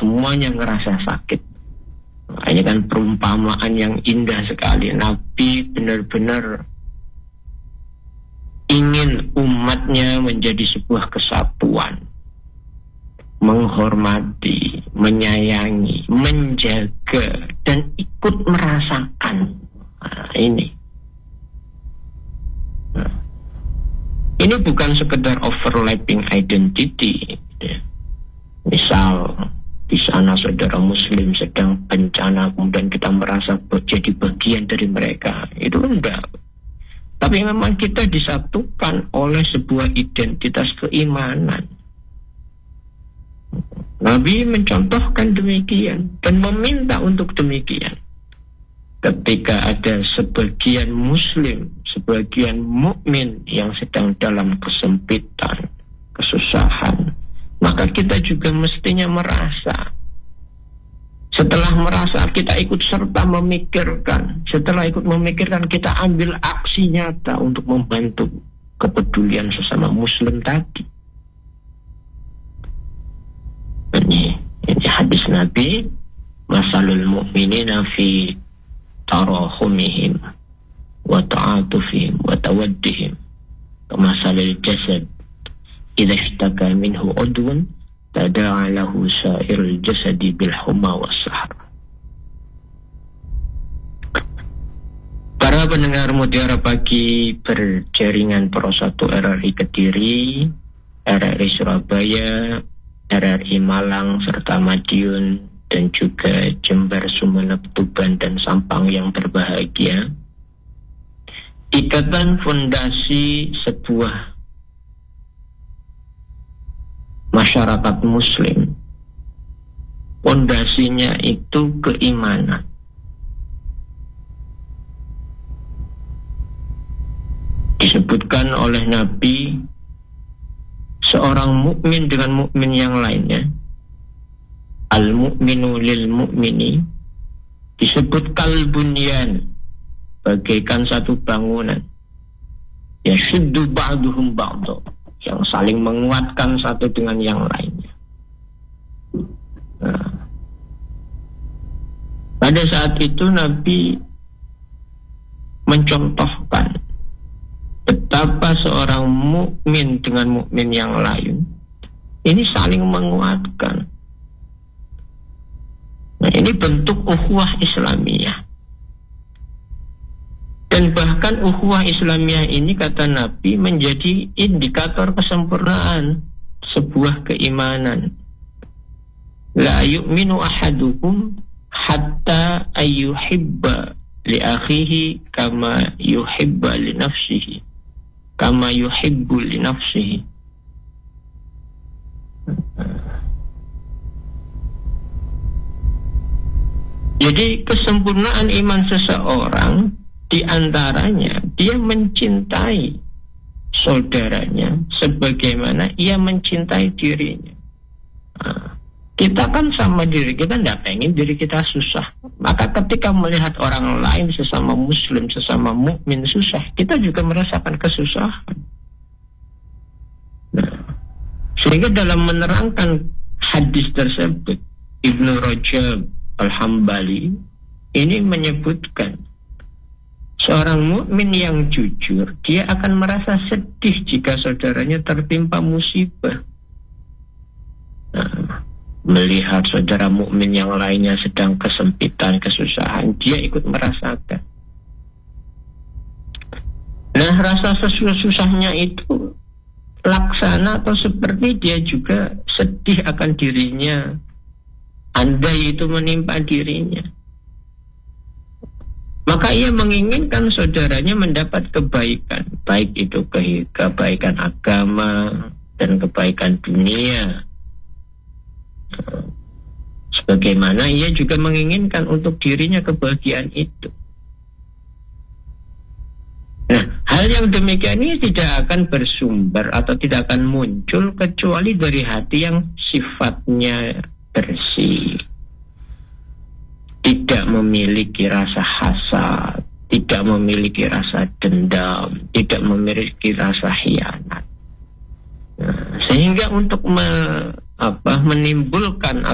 semuanya ngerasa sakit. Ini kan perumpamaan yang indah sekali. Nabi benar-benar ingin umatnya menjadi sebuah kesatuan, menghormati, menyayangi, menjaga, dan ikut merasakan. Ini bukan sekedar overlapping identity. Misal di sana saudara muslim sedang bencana, kemudian kita merasa jadi bagian dari mereka. Itu enggak. Tapi memang kita disatukan oleh sebuah identitas keimanan. Nabi mencontohkan demikian dan meminta untuk demikian. Ketika ada sebagian muslim, sebagian mukmin yang sedang dalam kesempitan, kesusahan, maka kita juga mestinya merasa. Setelah merasa, kita ikut serta memikirkan. Setelah ikut memikirkan, kita ambil aksi nyata untuk membantu kepedulian sesama muslim tadi. Ini hadis Nabi, masalul mu'minina fi tarahumihim wa ta'atufihim wa tawaddihim kamasalil jasad idza ishtaka minhu udwun tada'a lahu sa'irul jasadi bil huma was sahar. Para pendengar Mutiara Pagi berjaringan Pro 1 RRI Kediri, RRI Surabaya, RRI Malang serta Madiun, dan juga Jember, Sumeneb, Tuban, dan Sampang yang berbahagia. Ikatan fondasi sebuah masyarakat muslim, fondasinya itu keimanan. Disebutkan oleh Nabi, seorang mukmin dengan mukmin yang lainnya, al-mu'minu lil mu'mini, disebut kalbunyan, bagaikan satu bangunan, yashuddu ba'duhum ba'du, yang saling menguatkan satu dengan yang lainnya. Pada saat itu Nabi mencontohkan betapa seorang mukmin dengan mukmin yang lain ini saling menguatkan. Nah, ini bentuk ukhuwah Islamiyah. Dan bahkan ukhuwah Islamiyah ini, kata Nabi, menjadi indikator kesempurnaan sebuah keimanan. La yu'minu ahadukum hatta ayyuhibba li akhihi kama yuhibba li nafsihi, kama yuhibbu li nafsihi. Jadi kesempurnaan iman seseorang diantaranya dia mencintai saudaranya sebagaimana ia mencintai dirinya. Kita kan sama diri kita tidak pengen diri kita susah. Maka ketika melihat orang lain sesama muslim, sesama mukmin susah, kita juga merasakan kesusahan. Sehingga dalam menerangkan hadis tersebut, Ibnu Rajab Al-Hambali ini menyebutkan seorang mukmin yang jujur, dia akan merasa sedih jika saudaranya tertimpa musibah. Melihat saudara mukmin yang lainnya sedang kesempitan, kesusahan, dia ikut merasakan. Nah, rasa susahnya itu laksana atau seperti dia juga sedih akan dirinya, andai itu menimpa dirinya. Maka ia menginginkan saudaranya mendapat kebaikan, baik itu kebaikan agama dan kebaikan dunia. Sebagaimana ia juga menginginkan untuk dirinya kebahagiaan itu. Nah, hal yang demikian ini tidak akan bersumber atau tidak akan muncul kecuali dari hati yang sifatnya bersih, tidak memiliki rasa hasad, tidak memiliki rasa dendam, tidak memiliki rasa khianat. Nah, sehingga untuk menimbulkan